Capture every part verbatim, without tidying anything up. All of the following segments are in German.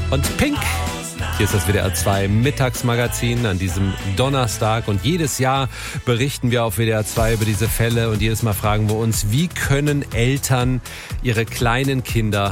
und Pink. Hier ist das W D R zwei Mittagsmagazin an diesem Donnerstag und jedes Jahr berichten wir auf W D R zwei über diese Fälle und jedes Mal fragen wir uns, wie können Eltern ihre kleinen Kinder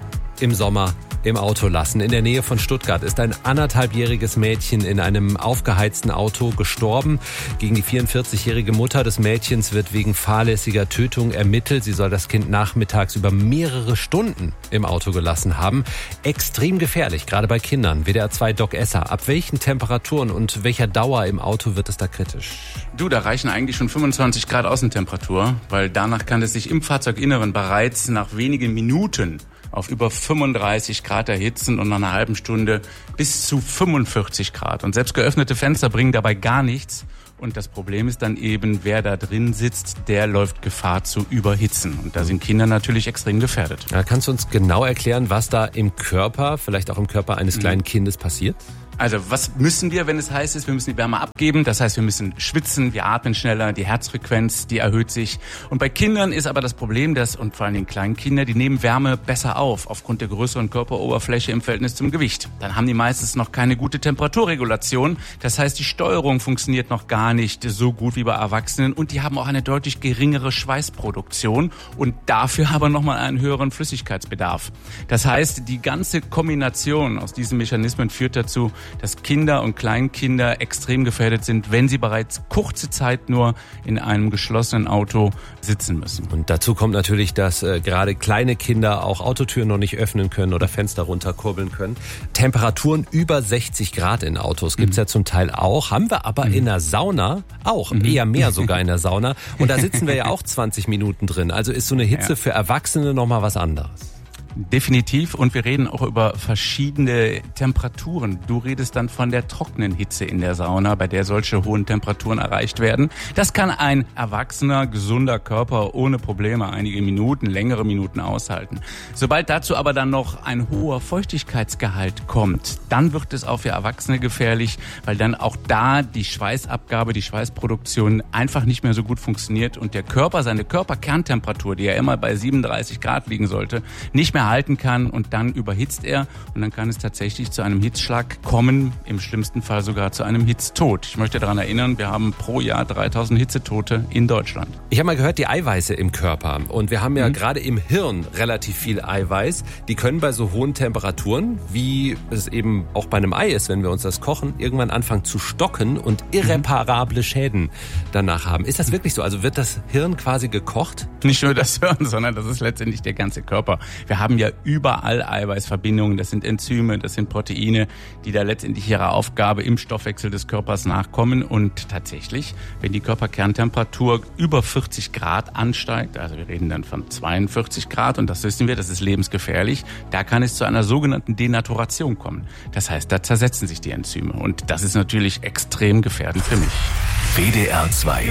im Sommer im Auto lassen. In der Nähe von Stuttgart ist ein anderthalbjähriges Mädchen in einem aufgeheizten Auto gestorben. Gegen die vierundvierzigjährige Mutter des Mädchens wird wegen fahrlässiger Tötung ermittelt. Sie soll das Kind nachmittags über mehrere Stunden im Auto gelassen haben. Extrem gefährlich, gerade bei Kindern. W D R zwei Doc Esser. Ab welchen Temperaturen und welcher Dauer im Auto wird es da kritisch? Du, da reichen eigentlich schon fünfundzwanzig Grad Außentemperatur, weil danach kann es sich im Fahrzeuginneren bereits nach wenigen Minuten auf über fünfunddreißig Grad erhitzen und nach einer halben Stunde bis zu fünfundvierzig Grad. Und selbst geöffnete Fenster bringen dabei gar nichts. Und das Problem ist dann eben, wer da drin sitzt, der läuft Gefahr zu überhitzen. Und da sind Kinder natürlich extrem gefährdet. Ja, kannst du uns genau erklären, was da im Körper, vielleicht auch im Körper eines kleinen Kindes passiert? Also was müssen wir, wenn es heiß ist? Wir müssen die Wärme abgeben. Das heißt, wir müssen schwitzen, wir atmen schneller, die Herzfrequenz, die erhöht sich. Und bei Kindern ist aber das Problem, dass, und vor allem den kleinen Kindern, die nehmen Wärme besser auf, aufgrund der größeren Körperoberfläche im Verhältnis zum Gewicht. Dann haben die meistens noch keine gute Temperaturregulation. Das heißt, die Steuerung funktioniert noch gar nicht so gut wie bei Erwachsenen und die haben auch eine deutlich geringere Schweißproduktion und dafür aber nochmal einen höheren Flüssigkeitsbedarf. Das heißt, die ganze Kombination aus diesen Mechanismen führt dazu, dass Kinder und Kleinkinder extrem gefährdet sind, wenn sie bereits kurze Zeit nur in einem geschlossenen Auto sitzen müssen. Und dazu kommt natürlich, dass äh, gerade kleine Kinder auch Autotüren noch nicht öffnen können oder Fenster runterkurbeln können. Temperaturen über sechzig Grad in Autos gibt's mhm. ja zum Teil auch, haben wir aber mhm. in der Sauna auch, mhm. eher mehr sogar in der Sauna. Und da sitzen wir ja auch zwanzig Minuten drin. Also ist so eine Hitze ja. für Erwachsene nochmal was anderes. Definitiv. Und wir reden auch über verschiedene Temperaturen. Du redest dann von der trockenen Hitze in der Sauna, bei der solche hohen Temperaturen erreicht werden. Das kann ein erwachsener, gesunder Körper ohne Probleme einige Minuten, längere Minuten aushalten. Sobald dazu aber dann noch ein hoher Feuchtigkeitsgehalt kommt, dann wird es auch für Erwachsene gefährlich, weil dann auch da die Schweißabgabe, die Schweißproduktion einfach nicht mehr so gut funktioniert und der Körper seine Körperkerntemperatur, die ja immer bei siebenunddreißig Grad liegen sollte, nicht mehr halten kann und dann überhitzt er und dann kann es tatsächlich zu einem Hitzschlag kommen, im schlimmsten Fall sogar zu einem Hitztod. Ich möchte daran erinnern, wir haben pro Jahr dreitausend Hitzetote in Deutschland. Ich habe mal gehört, die Eiweiße im Körper und wir haben ja mhm. gerade im Hirn relativ viel Eiweiß, die können bei so hohen Temperaturen, wie es eben auch bei einem Ei ist, wenn wir uns das kochen, irgendwann anfangen zu stocken und irreparable Schäden danach haben. Ist das wirklich so? Also wird das Hirn quasi gekocht? Nicht nur das Hirn, sondern das ist letztendlich der ganze Körper. Wir haben ja überall Eiweißverbindungen, das sind Enzyme, das sind Proteine, die da letztendlich ihrer Aufgabe im Stoffwechsel des Körpers nachkommen. Und tatsächlich, wenn die Körperkerntemperatur über vierzig Grad ansteigt, also wir reden dann von zweiundvierzig Grad und das wissen wir, das ist lebensgefährlich, da kann es zu einer sogenannten Denaturation kommen. Das heißt, da zersetzen sich die Enzyme und das ist natürlich extrem gefährdend für mich. W D R zwei